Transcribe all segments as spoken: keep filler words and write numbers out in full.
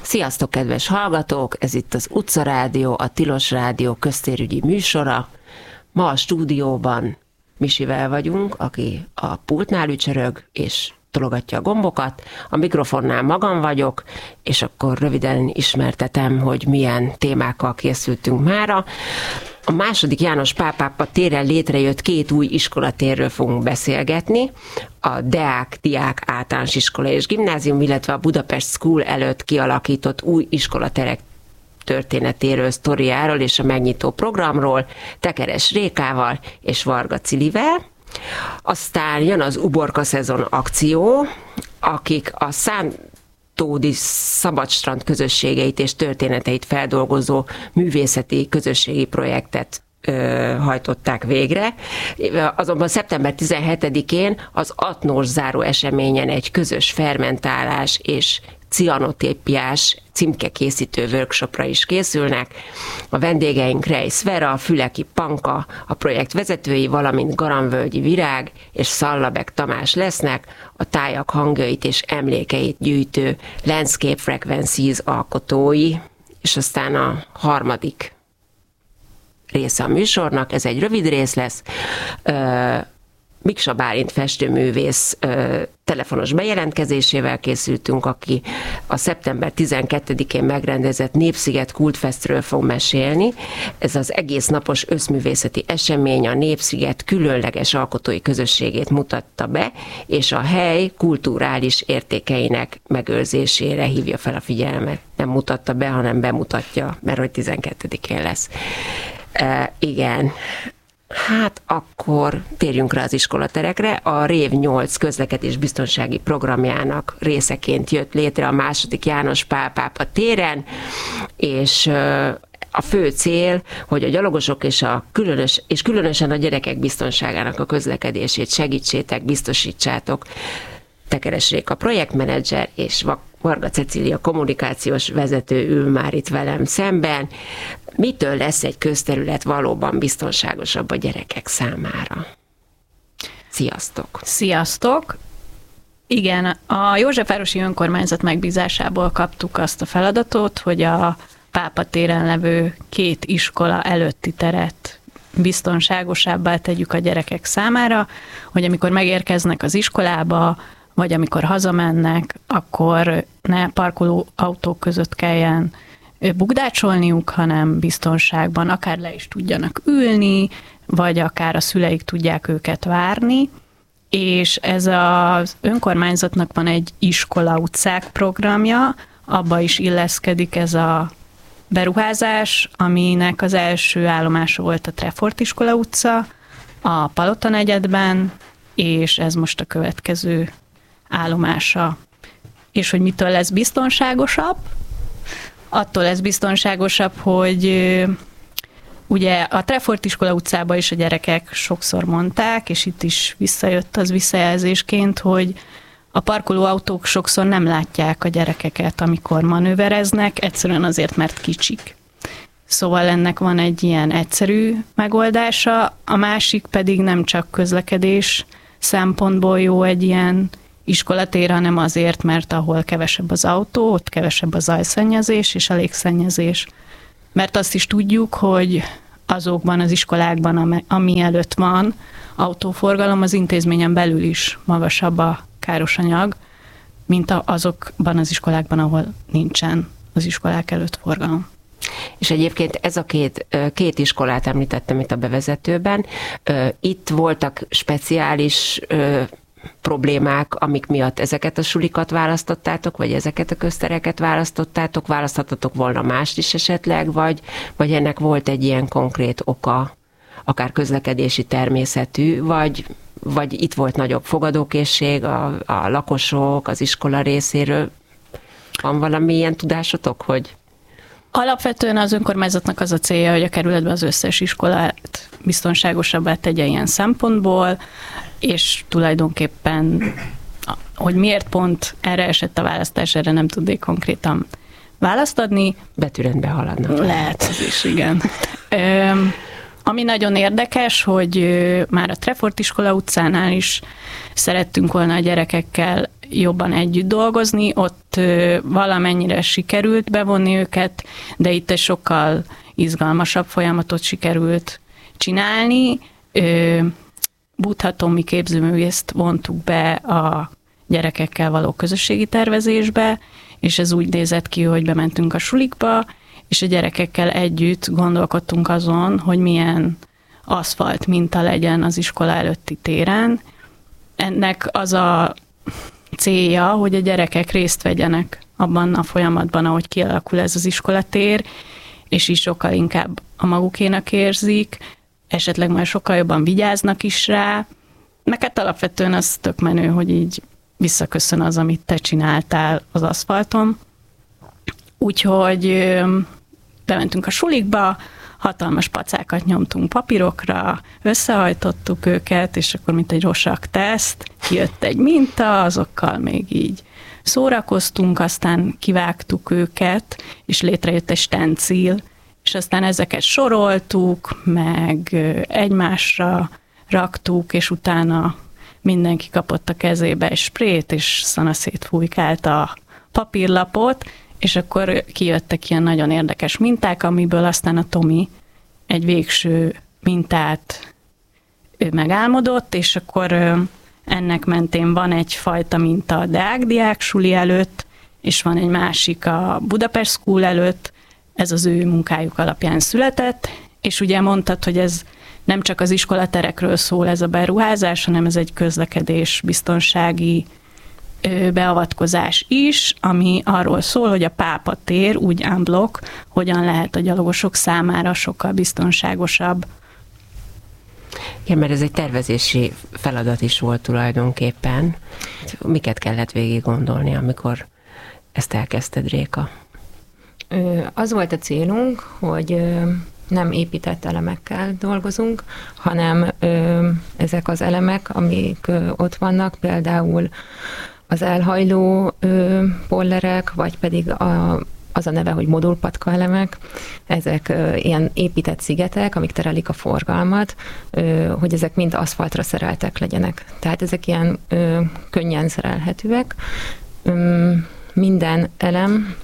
Sziasztok, kedves hallgatók! Ez itt az Utca Rádió, a Tilos Rádió köztérügyi műsora. Ma a stúdióban Misivel vagyunk, aki a pultnál ücsörög, és tologatja a gombokat. A mikrofonnál magam vagyok, és akkor röviden ismertetem, hogy milyen témákkal készültünk mára. A második János Pál pápa téren létrejött két új iskolatérről fogunk beszélgetni. A Deák Diák Általános Iskola és Gimnázium, illetve a Budapest School előtt kialakított új iskolaterek történetéről, sztoriáról és a megnyitó programról, Tekeres Rékával és Varga Cilivel. Aztán jön az Uborka szezon akció, akik a Szántódi Szabadstrand közösségeit és történeteit feldolgozó művészeti közösségi projektet ö, hajtották végre. Azonban szeptember tizenhetedikén az Atnós záró eseményen egy közös fermentálás és cianotépiás címkekészítő workshopra is készülnek. A vendégeink Reisz Vera, Füleki Panka, a projekt vezetői, valamint Garamvölgyi Virág és Szallabek Tamás lesznek, a tájak hangjait és emlékeit gyűjtő Landscape Frequencies alkotói, és aztán a harmadik része a műsornak, ez egy rövid rész lesz, Miksa Bálint festőművész ö, telefonos bejelentkezésével készültünk, aki a szeptember tizenkettedikén megrendezett Népsziget Kultfestről fog mesélni. Ez az egész napos összművészeti esemény a Népsziget különleges alkotói közösségét mutatta be, és a hely kulturális értékeinek megőrzésére hívja fel a figyelmet. Nem mutatta be, hanem bemutatja, mert hogy tizenkettedikén lesz. E, igen. Hát akkor térjünk rá az iskolaterekre. A Rév nyolc közlekedés biztonsági programjának részeként jött létre a második János Pál pápa téren, és a fő cél, hogy a gyalogosok és, a különös, és különösen a gyerekek biztonságának a közlekedését segítsétek, biztosítsátok. Tekeres Réka projektmenedzser és Varga Cecília kommunikációs vezető ül már itt velem szemben. Mitől lesz egy közterület valóban biztonságosabb a gyerekek számára? Sziasztok! Sziasztok! Igen, a Józsefvárosi Önkormányzat megbízásából kaptuk azt a feladatot, hogy a Pápa téren levő két iskola előtti teret biztonságosabbá tegyük a gyerekek számára, hogy amikor megérkeznek az iskolába, vagy amikor hazamennek, akkor ne parkoló autók között kelljen bugdácsolniuk, hanem biztonságban akár le is tudjanak ülni, vagy akár a szüleik tudják őket várni, és ez az önkormányzatnak van egy iskola utcák programja, abba is illeszkedik ez a beruházás, aminek az első állomása volt a Trefort iskola utca, a Palota negyedben, és ez most a következő állomása. És hogy mitől lesz biztonságosabb? Attól lesz biztonságosabb, hogy ugye a Trefort iskola utcába is a gyerekek sokszor mondták, és itt is visszajött az visszajelzésként, hogy a parkolóautók sokszor nem látják a gyerekeket, amikor manővereznek, egyszerűen azért, mert kicsik. Szóval ennek van egy ilyen egyszerű megoldása, a másik pedig nem csak közlekedés szempontból jó egy ilyen iskolatér, hanem azért, mert ahol kevesebb az autó, ott kevesebb a zajszennyezés és a légszennyezés. Mert azt is tudjuk, hogy azokban az iskolákban, ami előtt van autóforgalom, az intézményen belül is magasabb a károsanyag, mint azokban az iskolákban, ahol nincsen az iskolák előtt forgalom. És egyébként ez a két, két iskolát említettem itt a bevezetőben. Itt voltak speciális problémák, amik miatt ezeket a sulikat választottátok, vagy ezeket a köztereket választottátok, választhatatok volna mást is esetleg, vagy, vagy ennek volt egy ilyen konkrét oka, akár közlekedési természetű, vagy, vagy itt volt nagyobb fogadókészség a, a lakosok, az iskola részéről. Van valami ilyen tudásotok, hogy... Alapvetően az önkormányzatnak az a célja, hogy a kerületben az összes iskolát biztonságosabbá tegye ilyen szempontból, és tulajdonképpen, hogy miért pont erre esett a választás, erre nem tudnék konkrétan választ adni. Betűrendbe haladnak. Lehet, ez is, igen. Ami nagyon érdekes, hogy már a Trefort iskola utcánál is szerettünk volna a gyerekekkel jobban együtt dolgozni, ott valamennyire sikerült bevonni őket, de itt egy sokkal izgalmasabb folyamatot sikerült csinálni. Buddha Tomi képzőművészt vontuk be a gyerekekkel való közösségi tervezésbe, és ez úgy nézett ki, hogy bementünk a sulikba, és a gyerekekkel együtt gondolkodtunk azon, hogy milyen aszfalt minta legyen az iskola előtti téren. Ennek az a célja, hogy a gyerekek részt vegyenek abban a folyamatban, ahogy kialakul ez az iskolatér, és is sokkal inkább a magukénak érzik, esetleg már sokkal jobban vigyáznak is rá. Neked alapvetően az tök menő, hogy így visszaköszön az, amit te csináltál az aszfalton. Úgyhogy bementünk a sulikba, hatalmas pacákat nyomtunk papírokra, összehajtottuk őket, és akkor mint egy rosak teszt, kijött egy minta, azokkal még így szórakoztunk, aztán kivágtuk őket, és létrejött egy stencil, és aztán ezeket soroltuk, meg egymásra raktuk, és utána mindenki kapott a kezébe egy sprét, és szanaszét fújkált a papírlapot, és akkor kijöttek ilyen nagyon érdekes minták, amiből aztán a Tomi egy végső mintát ő megálmodott, és akkor ennek mentén van egyfajta minta a Deák Diák Suli előtt, és van egy másik a Budapest School előtt, ez az ő munkájuk alapján született, és ugye mondtad, hogy ez nem csak az iskolaterekről szól ez a beruházás, hanem ez egy közlekedés biztonsági beavatkozás is, ami arról szól, hogy a Pápa tér úgy en bloc, hogyan lehet a gyalogosok számára sokkal biztonságosabb. Igen, mert ez egy tervezési feladat is volt tulajdonképpen. Miket kellett végig gondolni, amikor ezt elkezdted, Réka? Az volt a célunk, hogy nem épített elemekkel dolgozunk, hanem ezek az elemek, amik ott vannak, például az elhajló ö, pollerek, vagy pedig a, az a neve, hogy modulpatka elemek, ezek ö, ilyen épített szigetek, amik terelik a forgalmat, ö, hogy ezek mind aszfaltra szereltek legyenek. Tehát ezek ilyen ö, könnyen szerelhetőek. Ö, minden elem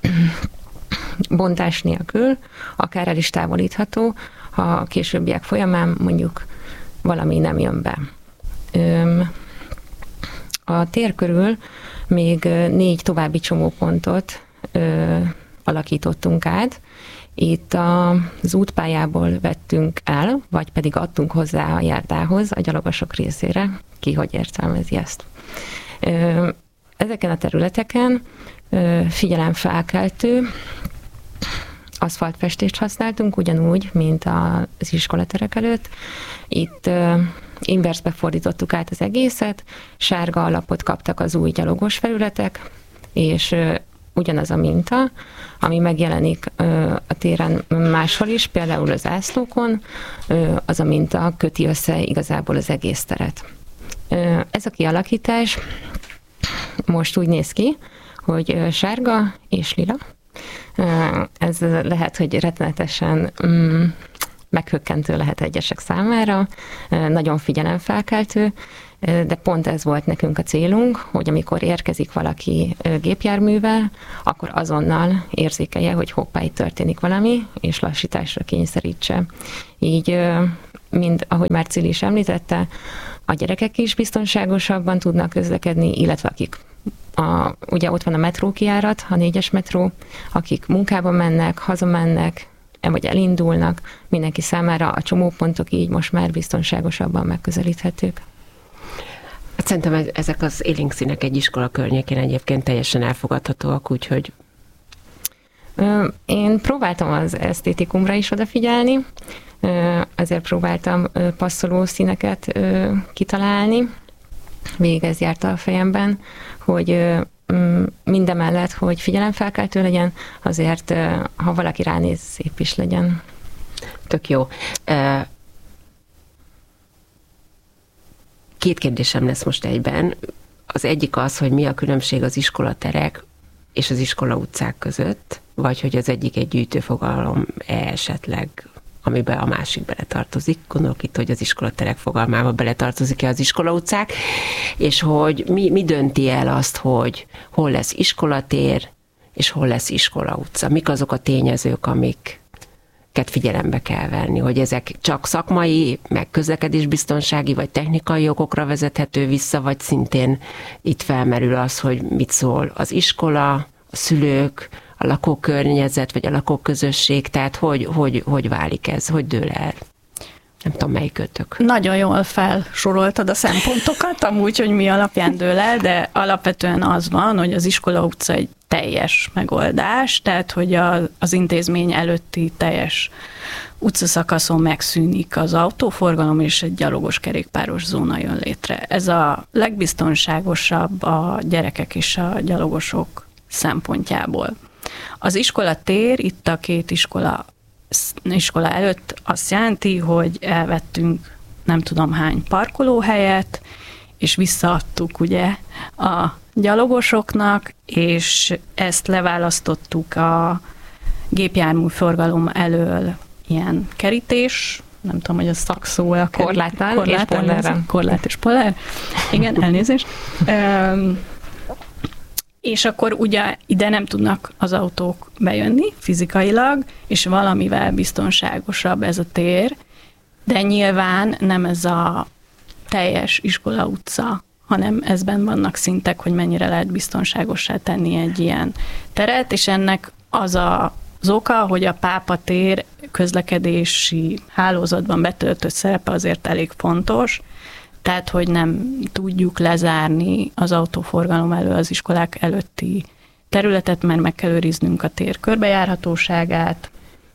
bontás nélkül, akár el is távolítható, ha a későbbiek folyamán mondjuk valami nem jön be. Ö, A tér körül még négy további csomópontot ö, alakítottunk át. Itt az útpályából vettünk el, vagy pedig adtunk hozzá a járdához, a gyalogosok részére, ki hogy értelmezi ezt. Ö, ezeken a területeken ö, figyelemfelkeltő aszfaltfestést használtunk, ugyanúgy, mint az iskolaterek előtt. Itt ö, inverzbe fordítottuk át az egészet, sárga alapot kaptak az új gyalogos felületek, és ö, ugyanaz a minta, ami megjelenik ö, a téren máshol is, például az zászlókon, ö, az a minta köti össze igazából az egész teret. Ö, ez a kialakítás most úgy néz ki, hogy ö, sárga és lila. Ö, ez lehet, hogy rettenetesen mm, meghökkentő lehet egyesek számára, nagyon figyelemfelkeltő, de pont ez volt nekünk a célunk, hogy amikor érkezik valaki gépjárművel, akkor azonnal érzékelje, hogy hoppá, itt történik valami, és lassításra kényszerítse. Így, mind ahogy már Cili is említette, a gyerekek is biztonságosabban tudnak közlekedni, illetve akik a, ugye ott van a metrókijárat, a négyes metró, akik munkába mennek, hazamennek, vagy elindulnak, mindenki számára a csomópontok így most már biztonságosabban megközelíthetők. Hát szerintem ezek az élénk színek egy iskola környékén egyébként teljesen elfogadhatóak, úgyhogy... Én próbáltam az esztétikumra is odafigyelni, ezért próbáltam passzoló színeket kitalálni. Végig ez járta a fejemben, hogy mindemellett, hogy figyelemfelkeltő legyen, azért, ha valaki ránéz, szép is legyen. Tök jó. Két kérdésem lesz most egyben. Az egyik az, hogy mi a különbség az iskolaterek és az iskola utcák között, vagy hogy az egyik egy gyűjtőfogalom esetleg amiben a másik beletartozik. Gondolok itt, hogy az iskolaterek fogalmába beletartozik-e az iskola utcák, és hogy mi, mi dönti el azt, hogy hol lesz iskolatér, és hol lesz iskola utca. Mik azok a tényezők, amiket figyelembe kell venni, hogy ezek csak szakmai, meg közlekedésbiztonsági, vagy technikai okokra vezethető vissza, vagy szintén itt felmerül az, hogy mit szól az iskola, a szülők, a lakókörnyezet, vagy a lakóközösség, tehát hogy, hogy, hogy válik ez, hogy dől el? Nem tudom, melyik kötök. Nagyon jól felsoroltad a szempontokat, amúgy, hogy mi alapján dől el, de alapvetően az van, hogy az iskola utca egy teljes megoldás, tehát hogy a, az intézmény előtti teljes utcaszakaszon megszűnik az autóforgalom, és egy gyalogos kerékpáros zóna jön létre. Ez a legbiztonságosabb a gyerekek és a gyalogosok szempontjából. Az iskolatér, itt a két iskola, iskola előtt azt jelenti, hogy elvettünk nem tudom hány parkolóhelyet, és visszaadtuk ugye a gyalogosoknak, és ezt leválasztottuk a gépjármű forgalom elől ilyen kerítés, nem tudom, hogy a szakszó a korláttal korlát, és pollerrel. Korlát és poller. Igen, elnézést. És akkor ugye ide nem tudnak az autók bejönni fizikailag, és valamivel biztonságosabb ez a tér, de nyilván nem ez a teljes iskola utca, hanem ezben vannak szintek, hogy mennyire lehet biztonságossá tenni egy ilyen teret, és ennek az a, az oka, hogy a Pápa tér közlekedési hálózatban betöltött szerepe azért elég fontos, tehát, hogy nem tudjuk lezárni az autóforgalom elől az iskolák előtti területet, mert meg kell őriznünk a tér körbejárhatóságát,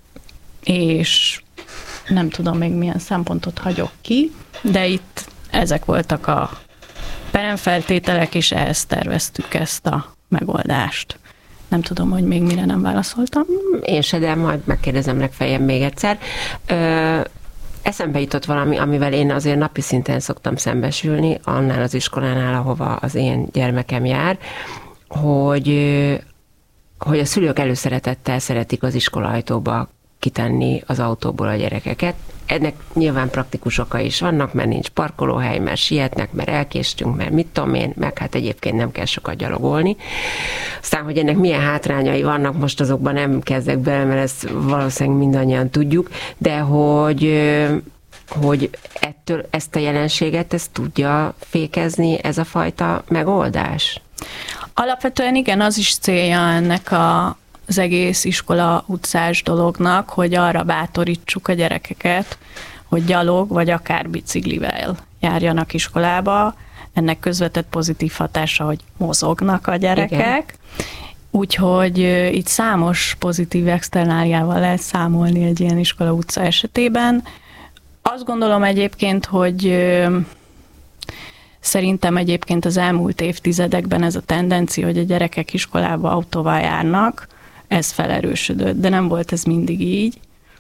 és nem tudom még milyen szempontot hagyok ki, de itt ezek voltak a peremfeltételek, és ehhez terveztük ezt a megoldást. Nem tudom, hogy még mire nem válaszoltam. Én se, de majd megkérdezem legfeljebb még egyszer. Ö, eszembe jutott valami, amivel én azért napi szinten szoktam szembesülni, annál az iskolánál, ahova az én gyermekem jár, hogy, hogy a szülők előszeretettel szeretik az iskola ajtóba kitenni az autóból a gyerekeket. Ennek nyilván praktikus oka is vannak, mert nincs parkolóhely, mert sietnek, mert elkéstünk, mert mit tudom én, meg hát egyébként nem kell sokat gyalogolni. Aztán, hogy ennek milyen hátrányai vannak, most azokban nem kezdek bele, mert ezt valószínűleg mindannyian tudjuk, de hogy, hogy ettől ezt a jelenséget, ezt tudja fékezni ez a fajta megoldás? Alapvetően igen, az is célja ennek a az egész iskola utcás dolognak, hogy arra bátorítsuk a gyerekeket, hogy gyalog vagy akár biciklivel járjanak iskolába. Ennek közvetett pozitív hatása, hogy mozognak a gyerekek. Igen. Úgyhogy itt számos pozitív externáliával lehet számolni egy ilyen iskola utca esetében. Azt gondolom egyébként, hogy szerintem egyébként az elmúlt évtizedekben ez a tendencia, hogy a gyerekek iskolába autóval járnak, ez felerősödött, de nem volt ez mindig így.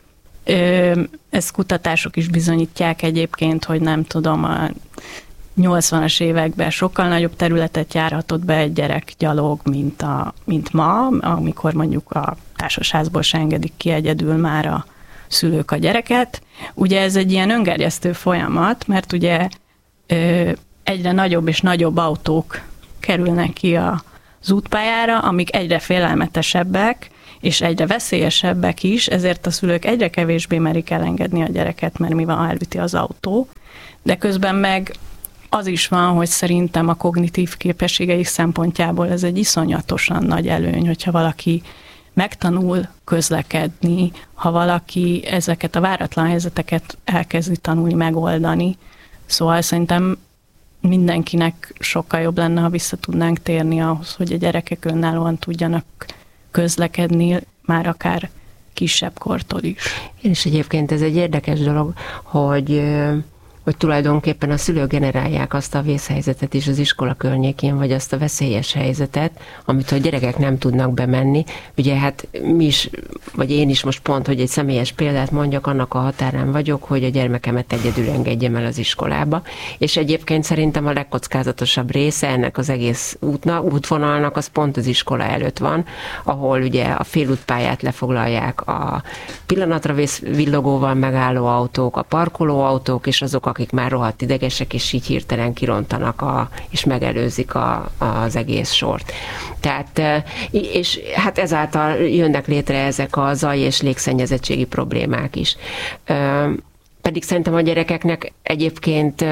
Ezt kutatások is bizonyítják egyébként, hogy nem tudom, a nyolcvanas években sokkal nagyobb területet járhatott be egy gyerek gyalog, mint, a, mint ma, amikor mondjuk a társasházból se engedik ki egyedül már a szülők a gyereket. Ugye ez egy ilyen öngerjesztő folyamat, mert ugye egyre nagyobb és nagyobb autók kerülnek ki a az útpályára, amik egyre félelmetesebbek, és egyre veszélyesebbek is, ezért a szülők egyre kevésbé merik elengedni a gyereket, mert mi van, elüti az autó. De közben meg az is van, hogy szerintem a kognitív képességeik szempontjából ez egy iszonyatosan nagy előny, hogyha valaki megtanul közlekedni, ha valaki ezeket a váratlan helyzeteket elkezdi tanulni, megoldani. Szóval szerintem mindenkinek sokkal jobb lenne, ha vissza tudnánk térni ahhoz, hogy a gyerekek önállóan tudjanak közlekedni, már akár kisebb kortól is. És egyébként ez egy érdekes dolog, hogy hogy tulajdonképpen a szülők generálják azt a vészhelyzetet is az iskola környékén, vagy azt a veszélyes helyzetet, amit a gyerekek nem tudnak bemenni. Ugye hát mi is, vagy én is most pont, hogy egy személyes példát mondjak, annak a határán vagyok, hogy a gyermekemet egyedül engedjem el az iskolába, és egyébként szerintem a legkockázatosabb része ennek az egész útna, útvonalnak az pont az iskola előtt van, ahol ugye a félútpályát lefoglalják a pillanatra vész villogóval megálló autók, a parkolóautók, és azok, akik már rohadt idegesek, és így hirtelen kirontanak a, és megelőzik a, az egész sort. Tehát, és hát ezáltal jönnek létre ezek a zaj- és légszennyezettségi problémák is. Pedig szerintem a gyerekeknek egyébként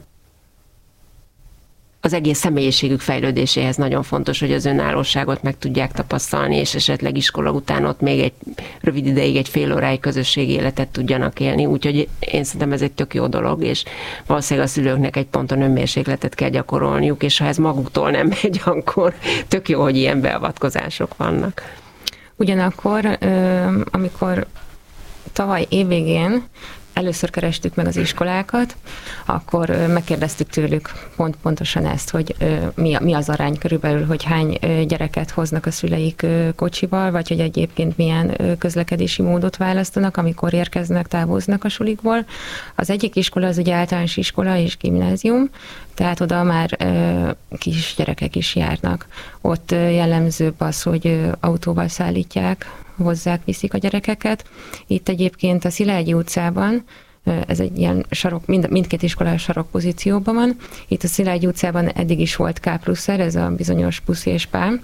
az egész személyiségük fejlődéséhez nagyon fontos, hogy az önállóságot meg tudják tapasztalni, és esetleg iskola után ott még egy rövid ideig, egy fél óráig közösségi életet tudjanak élni. Úgyhogy én szerintem ez egy tök jó dolog, és valószínűleg a szülőknek egy ponton önmérsékletet kell gyakorolniuk, és ha ez maguktól nem megy, akkor tök jó, hogy ilyen beavatkozások vannak. Ugyanakkor, amikor tavaly évvégén először kerestük meg az iskolákat, akkor megkérdeztük tőlük pont pontosan ezt, hogy mi, mi az arány körülbelül, hogy hány gyereket hoznak a szüleik kocsival, vagy hogy egyébként milyen közlekedési módot választanak, amikor érkeznek, távoznak a sulikból. Az egyik iskola az ugye általános iskola és gimnázium, tehát oda már kis gyerekek is járnak. Ott jellemzőbb az, hogy autóval szállítják, hozzák, viszik a gyerekeket. Itt egyébként a Szilágyi utcában, ez egy ilyen sarok, mind, mindkét iskola sarok pozícióban van. Itt a Szilágyi utcában eddig is volt K pluszer, ez a bizonyos Puszi és Pál.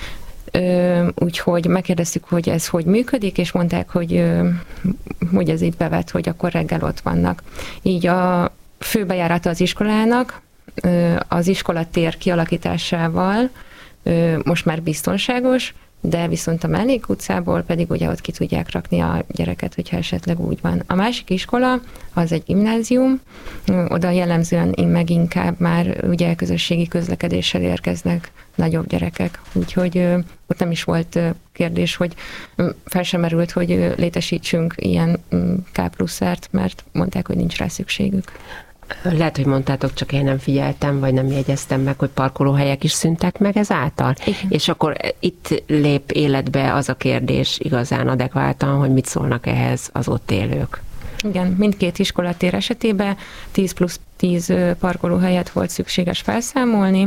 Úgyhogy megkérdeztük, hogy ez hogy működik, és mondták, hogy, hogy ez itt bevett, hogy akkor reggel ott vannak. Így a főbejárata az iskolának az iskolatér kialakításával most már biztonságos, de viszont a mellékutcából pedig ugye ott ki tudják rakni a gyereket, hogyha esetleg úgy van. A másik iskola az egy gimnázium, oda jellemzően meg inkább már ugye közösségi közlekedéssel érkeznek nagyobb gyerekek, úgyhogy ott nem is volt kérdés, hogy fel sem merült, hogy létesítsünk ilyen K pluszert, mert mondták, hogy nincs rá szükségük. Lehet, hogy mondtátok, csak én nem figyeltem, vagy nem jegyeztem meg, hogy parkolóhelyek is szűntek meg ezáltal. Igen. És akkor itt lép életbe az a kérdés igazán adekváltan, hogy mit szólnak ehhez az ott élők. Igen, mindkét iskolatér esetében tíz plusz tíz parkolóhelyet volt szükséges felszámolni.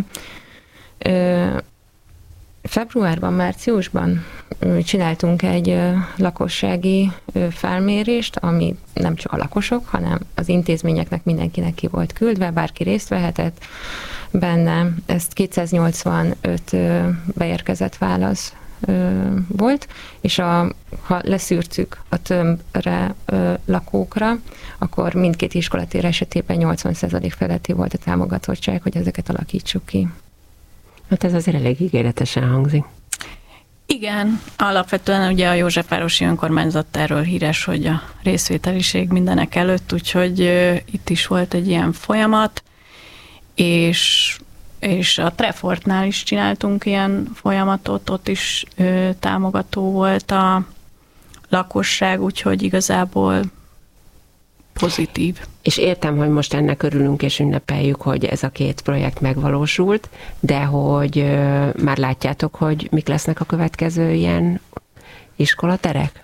Februárban, márciusban csináltunk egy lakossági felmérést, ami nem csak a lakosok, hanem az intézményeknek mindenkinek ki volt küldve, bárki részt vehetett benne. Ezt kétszáznyolcvanöt beérkezett válasz volt, és a, ha leszűrtük a tömbre lakókra, akkor mindkét iskolatér esetében nyolcvan százalék feletti volt a támogatottság, hogy ezeket alakítsuk ki. Hát ez azért elég ígéretesen hangzik. Igen, alapvetően ugye a Józsefvárosi önkormányzat erről híres, hogy a részvételiség mindenek előtt, úgyhogy uh, itt is volt egy ilyen folyamat, és, és a Trefortnál is csináltunk ilyen folyamatot, ott is uh, támogató volt a lakosság, úgyhogy igazából pozitív. És értem, hogy most ennek örülünk és ünnepeljük, hogy ez a két projekt megvalósult, de hogy ö, már látjátok, hogy mik lesznek a következő ilyen iskolaterek?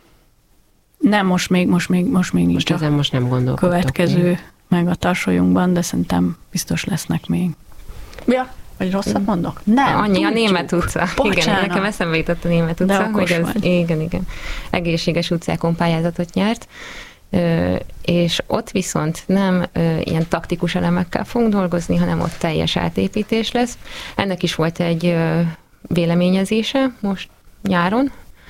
Nem, most még, most még, most még most nincs. Ezen most nem gondolkodtok. Következő még. Meg a Tarsolyunkban, de szerintem biztos lesznek még. Ja, vagy rosszat mondok? Nem, Annyi tudjuk. A Német utca. Bocsánat. Igen, nekem eszembe jutott a Német utca, hogy ez, igen, igen. Egészséges utcákon pályázatot nyert. És ott viszont nem ilyen taktikus elemekkel fogunk dolgozni, hanem ott teljes átépítés lesz. Ennek is volt egy véleményezése most nyáron.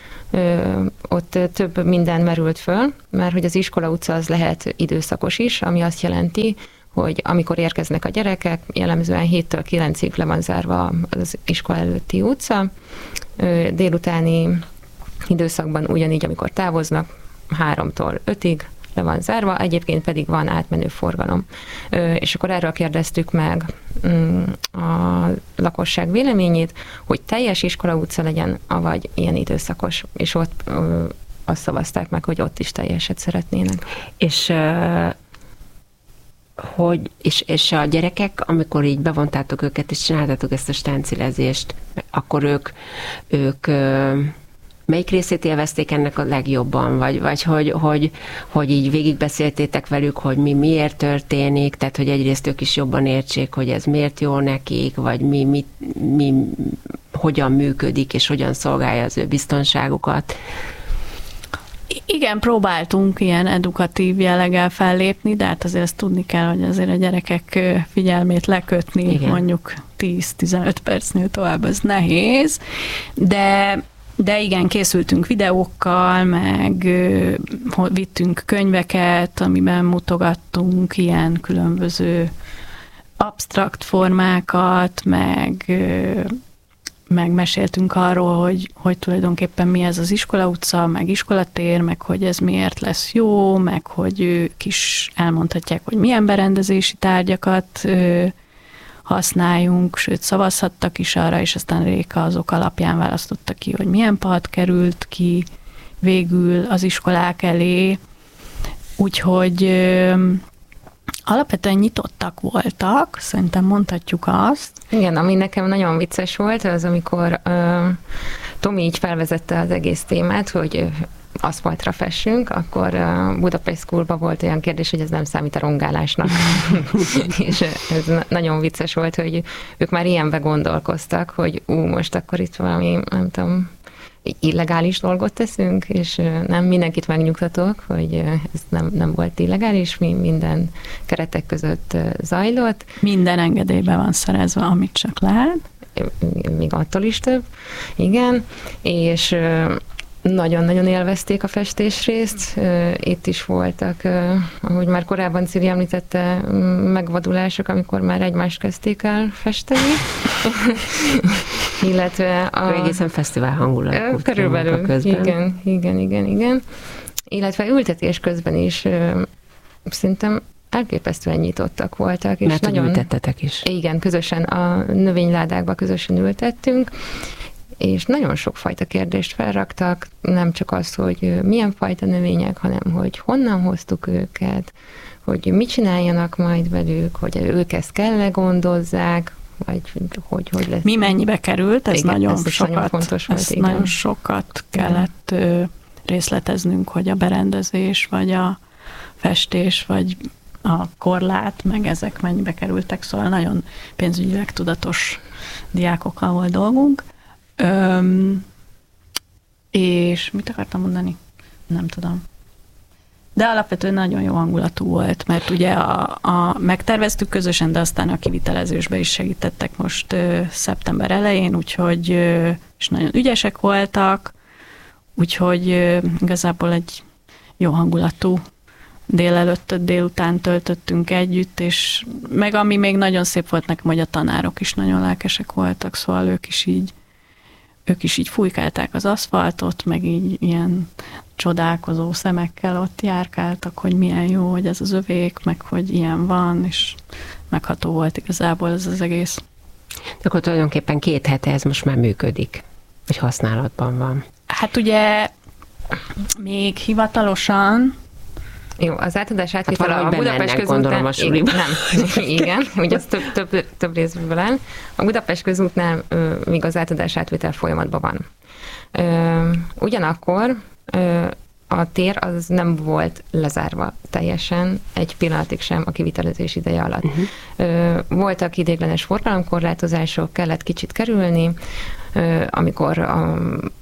Ott több minden merült föl, mert hogy az iskola utca az lehet időszakos is, ami azt jelenti, hogy amikor érkeznek a gyerekek, jellemzően héttől kilencig le van zárva az iskola előtti utca. Délutáni időszakban ugyanígy, amikor távoznak, háromtól ötig le van zárva, egyébként pedig van átmenő forgalom. És akkor erről kérdeztük meg a lakosság véleményét, hogy teljes iskola utca legyen, avagy ilyen időszakos. És ott azt szavazták meg, hogy ott is teljeset szeretnének. És hogy és, és a gyerekek, amikor így bevontátok őket, és csináltátok ezt a stáncilezést, akkor ők, ők melyik részét élvezték ennek a legjobban? Vagy, vagy hogy, hogy, hogy így végigbeszéltétek velük, hogy mi miért történik, tehát hogy egyrészt ők is jobban értsék, hogy ez miért jó nekik, vagy mi, mi, mi hogyan működik, és hogyan szolgálja az ő biztonságukat. Igen, próbáltunk ilyen edukatív jelleggel fellépni, de hát azért ezt tudni kell, hogy azért a gyerekek figyelmét lekötni, igen, mondjuk tíz-tizenöt percnél tovább, ez nehéz, de De igen, készültünk videókkal, meg vittünk könyveket, amiben mutogattunk ilyen különböző absztrakt formákat, meg, meg meséltünk arról, hogy, hogy tulajdonképpen mi ez az iskola utca, meg iskolatér, meg hogy ez miért lesz jó, meg hogy ők is elmondhatják, hogy milyen berendezési tárgyakat használjunk, sőt szavazhattak is arra, és aztán Réka azok alapján választotta ki, hogy milyen pad került ki végül az iskolák elé. Úgyhogy ö, alapvetően nyitottak voltak, szerintem mondhatjuk azt. Igen, ami nekem nagyon vicces volt, az amikor ö, Tomi így felvezette az egész témát, hogy aszfaltra fessünk, akkor uh, Budapest Schoolban volt olyan kérdés, hogy ez nem számít a rongálásnak. És ez nagyon vicces volt, hogy ők már ilyenbe gondolkoztak, hogy ú, most akkor itt valami, nem tudom, illegális dolgot teszünk, és uh, nem mindenkit megnyugtatok, hogy uh, ez nem, nem volt illegális, mi minden keretek között uh, zajlott. Minden engedélyben van szerezve, amit csak lehet. Még attól is több, igen, és uh, nagyon-nagyon élvezték a festésrészt. Itt is voltak, ahogy már korábban Ciri említette, megvadulások, amikor már egymást kezdték el festeni. Illetve a... Egészen fesztivál hangulat. Körülbelül, igen, igen, igen, igen. Illetve ültetés közben is szerintem elképesztően nyitottak voltak. És mert nagyon ültettetek is. Igen, közösen a növényládákba közösen ültettünk, és nagyon sokfajta kérdést felraktak, nem csak az, hogy milyen fajta növények, hanem hogy honnan hoztuk őket, hogy mit csináljanak majd velük, hogy ők ezt kell-e gondozzák, vagy hogy, hogy lesz. Mi mennyibe került, ez, igen, nagyon, ez sokat, nagyon fontos volt. Ez nagyon sokat kellett igen. részleteznünk, hogy a berendezés, vagy a festés, vagy a korlát, meg ezek mennyibe kerültek, szóval nagyon pénzügyileg tudatos diákokkal volt dolgunk. Öm, és mit akartam mondani? Nem tudom. De alapvetően nagyon jó hangulatú volt, mert ugye a, a, megterveztük közösen, de aztán a kivitelezésbe is segítettek most ö, szeptember elején, úgyhogy ö, és nagyon ügyesek voltak, úgyhogy ö, igazából egy jó hangulatú délelőttöt, délután töltöttünk együtt, és meg ami még nagyon szép volt nekem, hogy a tanárok is nagyon lelkesek voltak, szóval ők is így ők is így fújkálták az aszfaltot, meg így ilyen csodálkozó szemekkel ott járkáltak, hogy milyen jó, hogy ez az övék, meg hogy ilyen van, és megható volt igazából ez az egész. De akkor tulajdonképpen két hete ez most már működik, vagy használatban van. Hát ugye még hivatalosan jó, az átadás átvétel hát a Budapest közútnál... Igen, nem, igen, ugye az több, több, több részből áll. A Budapest közútnál ö, még az átadás átvétel folyamatban van. Ö, ugyanakkor ö, a tér az nem volt lezárva teljesen, egy pillanatig sem a kivitelezés ideje alatt. Uh-huh. Ö, voltak ideiglenes forgalomkorlátozások, kellett kicsit kerülni, ö, amikor a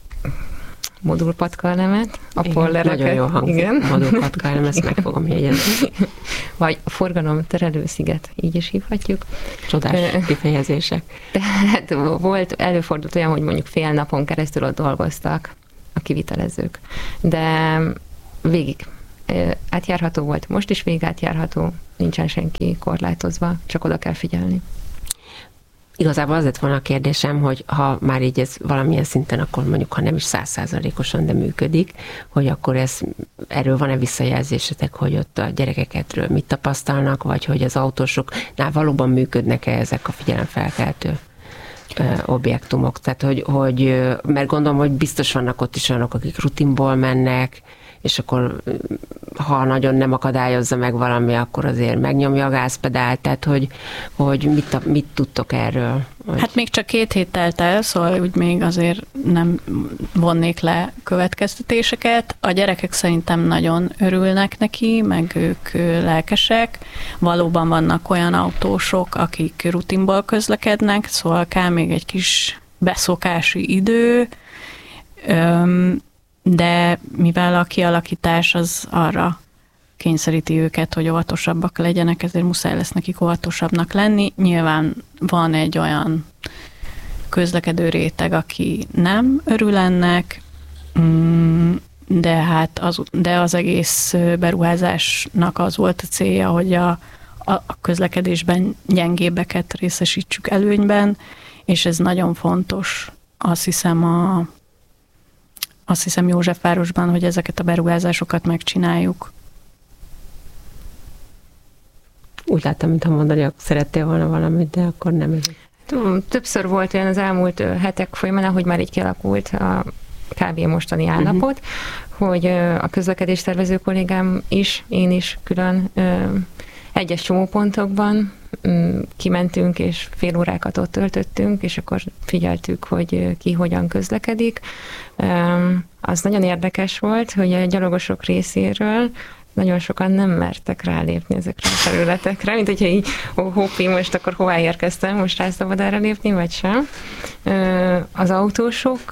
modulpatkalemet, a pollereket. Nagyon jó hangzik. Modulpatkalem, ezt meg fogom jegyezni. Vagy a forgalom terelősziget, így is hívhatjuk. Csodás kifejezések. Tehát volt, előfordult olyan, hogy mondjuk fél napon keresztül ott dolgoztak a kivitelezők. De végig átjárható volt, most is végig átjárható, nincsen senki korlátozva, csak oda kell figyelni. Igazából az lett volna a kérdésem, hogy ha már így ez valamilyen szinten, akkor mondjuk, ha nem is százszázalékosan, de működik, hogy akkor ez, erről van-e visszajelzésetek, hogy ott a gyerekekről mit tapasztalnak, vagy hogy az autósoknál valóban működnek-e ezek a figyelemfelkeltő objektumok. Tehát, hogy, hogy, mert gondolom, hogy biztos vannak ott is olyanok, akik rutinból mennek, és akkor ha nagyon nem akadályozza meg valami, akkor azért megnyomja a gázpedált, tehát hogy, hogy mit, mit tudtok erről? Hogy... Hát még csak két hét telt el, szóval úgy még azért nem vonnék le következtetéseket. A gyerekek szerintem nagyon örülnek neki, meg ők lelkesek. Valóban vannak olyan autósok, akik rutinból közlekednek, szóval kell még egy kis beszokási idő, de mivel a kialakítás az arra kényszeríti őket, hogy óvatosabbak legyenek, ezért muszáj lesz nekik óvatosabbnak lenni. Nyilván van egy olyan közlekedő réteg, aki nem örül ennek, de hát az, de az egész beruházásnak az volt a célja, hogy a, a közlekedésben gyengébbeket részesítsük előnyben, és ez nagyon fontos. Azt hiszem a Azt hiszem Józsefvárosban, hogy ezeket a beruházásokat megcsináljuk. Úgy láttam, mintha mondani, hogy szerettél volna valamit, de akkor nem. Többször volt olyan az elmúlt hetek folyamán, ahogy már így kialakult a kb. Mostani állapot, uh-huh. hogy a közlekedéstervező kollégám is, én is külön egyes csomópontokban kimentünk, és fél órákat ott töltöttünk, és akkor figyeltük, hogy ki hogyan közlekedik. Az nagyon érdekes volt, hogy a gyalogosok részéről nagyon sokan nem mertek rálépni ezekre a területekre, mint hogyha így, ó, hoppí, most akkor hová érkeztem, most rá szabad erre lépni, vagy sem. Az autósok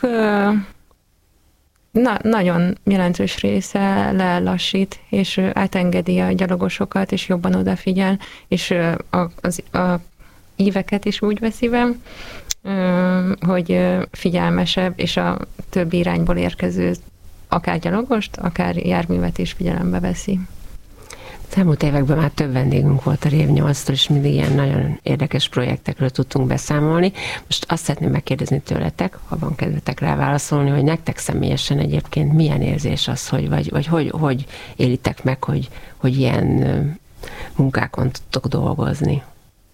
Na, nagyon jelentős része lelassít, és átengedi a gyalogosokat, és jobban odafigyel, és a, az, a íveket is úgy veszi be, hogy figyelmesebb, és a többi irányból érkező akár gyalogost, akár járművet is figyelembe veszi. Az elmúlt években már több vendégünk volt a Rév nyolctól, és mindig ilyen nagyon érdekes projektekről tudtunk beszámolni. Most azt szeretném megkérdezni tőletek, ha van kedvetek rá válaszolni, hogy nektek személyesen egyébként milyen érzés az, hogy, vagy, vagy hogy, hogy élitek meg, hogy, hogy ilyen munkákon tudtok dolgozni?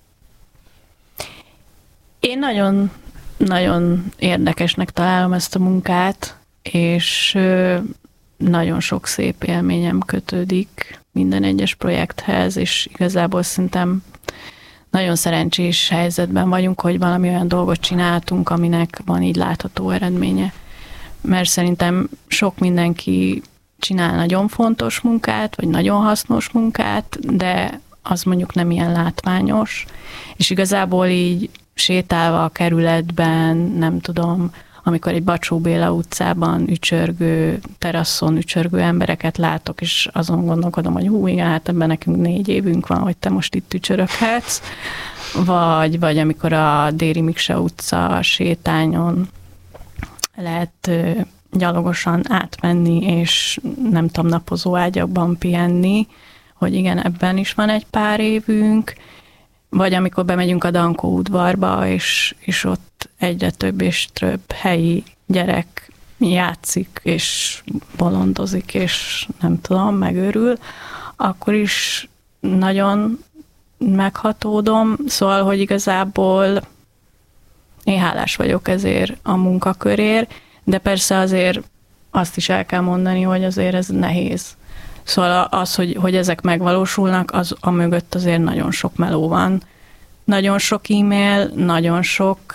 Én nagyon, nagyon érdekesnek találom ezt a munkát, és nagyon sok szép élményem kötődik minden egyes projekthez, és igazából szerintem nagyon szerencsés helyzetben vagyunk, hogy valami olyan dolgot csináltunk, aminek van így látható eredménye. Mert szerintem sok mindenki csinál nagyon fontos munkát, vagy nagyon hasznos munkát, de az mondjuk nem ilyen látványos, és igazából így sétálva a kerületben, nem tudom, amikor egy Bacsó Béla utcában ücsörgő, terasszon ücsörgő embereket látok, és azon gondolkodom, hogy hú, igen, hát ebben nekünk négy évünk van, hogy te most itt ücsöröghetsz. Vagy, vagy amikor a Déri Miksa utca sétányon lehet gyalogosan átmenni, és nem tudom, napozó ágyakban pihenni, hogy igen, ebben is van egy pár évünk. Vagy amikor bemegyünk a Dankó udvarba, és, és ott egyre több és több helyi gyerek játszik, és bolondozik, és nem tudom, megőrül, akkor is nagyon meghatódom. Szóval, hogy igazából én hálás vagyok ezért a munkakörért, de persze azért azt is el kell mondani, hogy azért ez nehéz. Szóval az, hogy, hogy ezek megvalósulnak, az a mögött azért nagyon sok meló van. Nagyon sok e-mail, nagyon sok,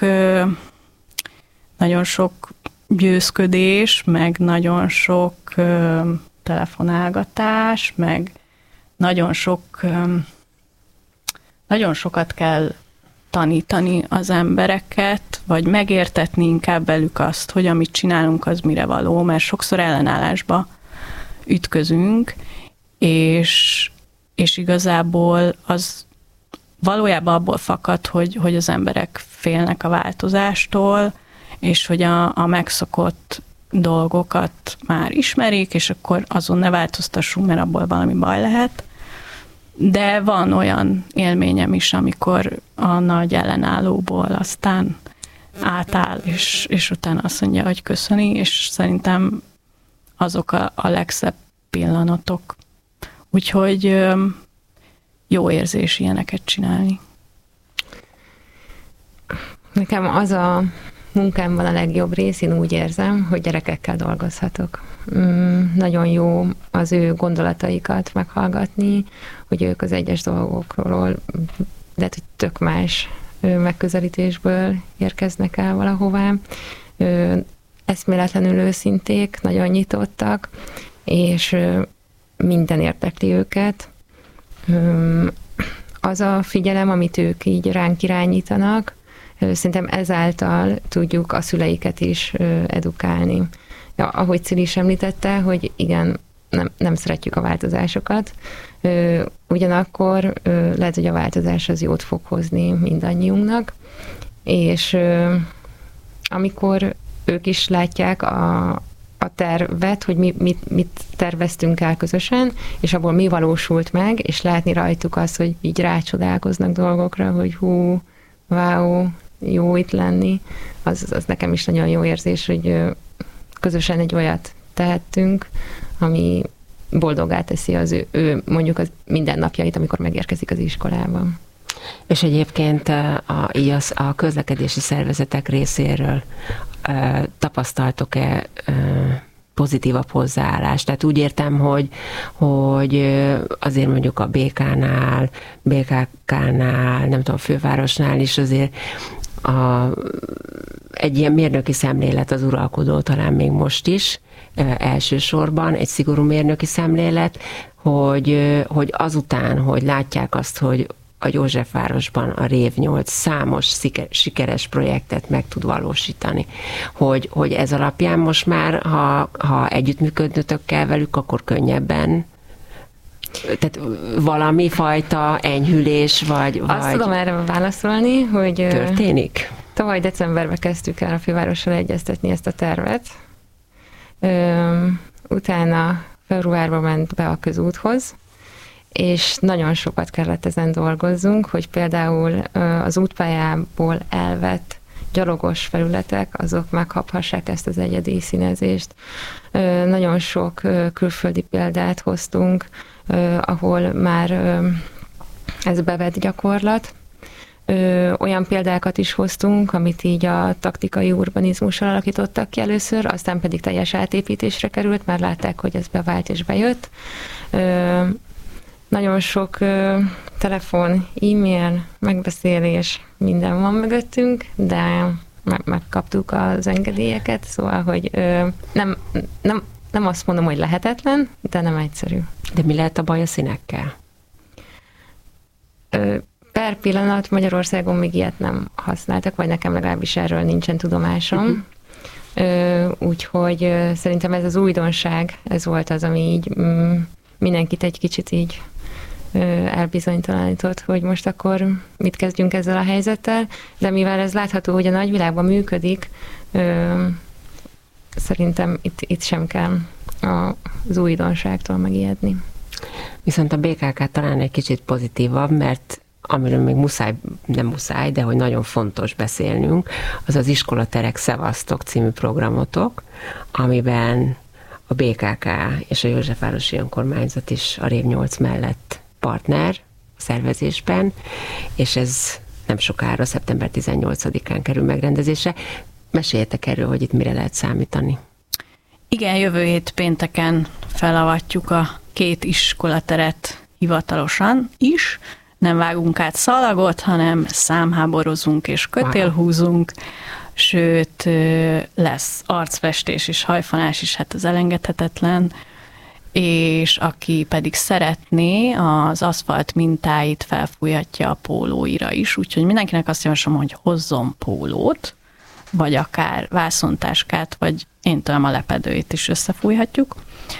nagyon sok győzködés, meg nagyon sok telefonálgatás, meg nagyon sok, nagyon sokat kell tanítani az embereket, vagy megértetni inkább velük azt, hogy amit csinálunk, az mire való, mert sokszor ellenállásba ütközünk, és, és igazából az valójában abból fakad, hogy, hogy az emberek félnek a változástól, és hogy a, a megszokott dolgokat már ismerik, és akkor azon ne változtassunk, mert abból valami baj lehet. De van olyan élményem is, amikor a nagy ellenállóból aztán átáll, és, és utána azt mondja, hogy köszöni, és szerintem azok a, a legszebb pillanatok. Úgyhogy jó érzés ilyeneket csinálni. Nekem az a munkámban a legjobb rész, én úgy érzem, hogy gyerekekkel dolgozhatok. Mm, nagyon jó az ő gondolataikat meghallgatni, hogy ők az egyes dolgokról, de hogy tök más megközelítésből érkeznek el valahová. Eszméletlenül őszinték, nagyon nyitottak, és minden érdekli őket. Az a figyelem, amit ők így ránk irányítanak, szerintem ezáltal tudjuk a szüleiket is edukálni. Ja, ahogy Cili is említette, hogy igen, nem, nem szeretjük a változásokat, ugyanakkor lehet, hogy a változás az jót fog hozni mindannyiunknak, és amikor ők is látják a, a tervet, hogy mi, mit, mit terveztünk el közösen, és abból mi valósult meg, és látni rajtuk azt, hogy így rácsodálkoznak dolgokra, hogy hú, wow, jó itt lenni, az, az nekem is nagyon jó érzés, hogy közösen egy olyat tehettünk, ami boldoggá teszi az ő, ő mondjuk az mindennapjait, amikor megérkezik az iskolába. És egyébként a, így az, a közlekedési szervezetek részéről e, tapasztaltok-e e, pozitívabb hozzáállást? Tehát úgy értem, hogy, hogy azért mondjuk a bé ká-nál, bé ká ká-nál, nem tudom, fővárosnál is azért a, egy ilyen mérnöki szemlélet az uralkodó, talán még most is, elsősorban egy szigorú mérnöki szemlélet, hogy, hogy azután, hogy látják azt, hogy a Józsefvárosban a Rév nyolc számos sikeres projektet meg tud valósítani. Hogy, hogy ez alapján most már, ha, ha együttműködnötök kell velük, akkor könnyebben, tehát valami fajta enyhülés, vagy... Azt vagy tudom erre válaszolni, hogy... Történik? Tavaly decemberben kezdtük el a fővárossal egyeztetni ezt a tervet. Ö, utána februárban ment be a közúthoz, és nagyon sokat kellett ezen dolgozzunk, hogy például az útpályából elvett gyalogos felületek, azok megkaphassák ezt az egyedi színezést. Nagyon sok külföldi példát hoztunk, ahol már ez bevett gyakorlat. Olyan példákat is hoztunk, amit így a taktikai urbanizmussal alakítottak ki először, aztán pedig teljes átépítésre került, már látták, hogy ez bevált és bejött. Nagyon sok ö, telefon, e-mail, megbeszélés, minden van mögöttünk, de meg, megkaptuk az engedélyeket, szóval, hogy ö, nem, nem, nem azt mondom, hogy lehetetlen, de nem egyszerű. De mi lehet a baj a színekkel? Ö, per pillanat Magyarországon még ilyet nem használtak, vagy nekem legalábbis erről nincsen tudomásom. Uh-huh. Ö, úgyhogy ö, szerintem ez az újdonság, ez volt az, ami így mm, mindenkit egy kicsit így elbizonytalanított, hogy most akkor mit kezdjünk ezzel a helyzettel, de mivel ez látható, hogy a nagyvilágban működik, szerintem itt, itt sem kell az újdonságtól megijedni. Viszont a bé ká ká talán egy kicsit pozitívabb, mert amiről még muszáj, nem muszáj, de hogy nagyon fontos beszélnünk, az az Iskolaterek Szevasztok című programotok, amiben a bé ká ká és a Józsefvárosi Önkormányzat is a Rév nyolc mellett partner a szervezésben, és ez nem sokára, szeptember tizennyolcadikán kerül megrendezésre. Meséljetek erről, hogy itt mire lehet számítani. Igen, jövő hét pénteken felavatjuk a két iskolateret hivatalosan is. Nem vágunk át szalagot, hanem számháborozunk és kötélhúzunk, wow. Sőt, lesz arcfestés és hajfonás is, hát az elengedhetetlen, és aki pedig szeretné, az aszfalt mintáit felfújhatja a pólóira is, úgyhogy mindenkinek azt javaslom, hogy hozzon pólót, vagy akár vászontáskát, vagy én tudom, a lepedőit is összefújhatjuk.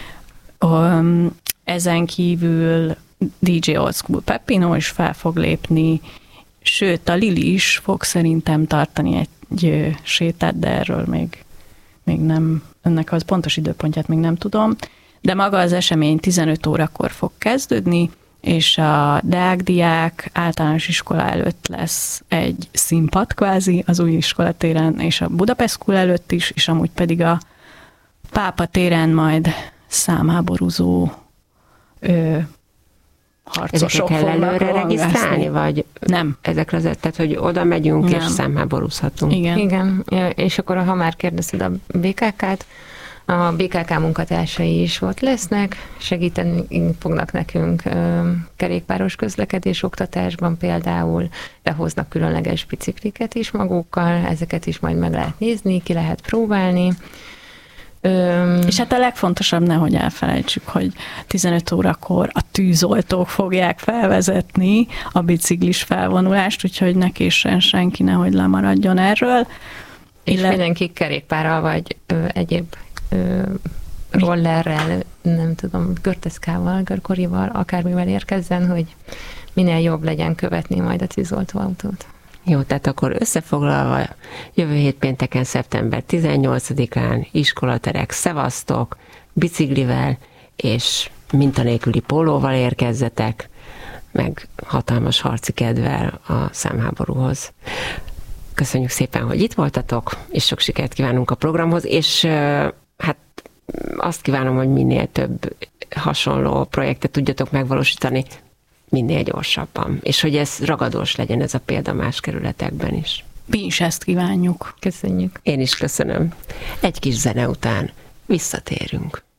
Ezen kívül dé dzsé Old School Peppino is fel fog lépni, sőt, a Lili is fog szerintem tartani egy sétát, de erről még, még nem, ennek az pontos időpontját még nem tudom. De maga az esemény tizenöt órakor fog kezdődni, és a Deák-diák általános iskola előtt lesz egy színpad kvázi az új iskolatéren, és a Budapest School előtt is, és amúgy pedig a Pápa téren majd számháborúzó ö, harcosok ezekre kell fognak előre regisztrálni, vagy nem. Ezekre az, tehát hogy oda megyünk nem. és számháborúzhatunk. Igen. Igen, és akkor ha már kérdezted a bé ká ká-t, a bé ká ká munkatársai is ott lesznek, segíteni fognak nekünk kerékpáros közlekedés oktatásban például, de hoznak különleges bicikliket is magukkal, ezeket is majd meg lehet nézni, ki lehet próbálni. Öm... És hát a legfontosabb, nehogy elfelejtsük, hogy tizenöt órakor a tűzoltók fogják felvezetni a biciklis felvonulást, úgyhogy ne késsen senki, nehogy lemaradjon erről. És Illet... mindenki kerékpárral vagy ö, egyéb ö, rollerrel, nem tudom, görteszkával, görkorival, akármivel érkezzen, hogy minél jobb legyen követni majd a tűzoltóautót. Jó, tehát akkor összefoglalva, jövő hét pénteken, szeptember tizennyolcadikán iskolaterek, szevasztok, biciklivel és mintanélküli pólóval érkezzetek, meg hatalmas harci kedvel a számháborúhoz. Köszönjük szépen, hogy itt voltatok, és sok sikert kívánunk a programhoz, és hát azt kívánom, hogy minél több hasonló projektet tudjatok megvalósítani, minél gyorsabban, és hogy ez ragadós legyen ez a példa más kerületekben is. Mi is ezt kívánjuk. Köszönjük. Én is köszönöm. Egy kis zene után visszatérünk.